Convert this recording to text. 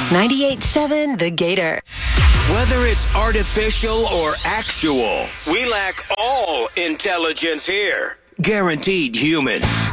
98.7 The Gator. Whether it's artificial or actual, we lack all intelligence here. Guaranteed human.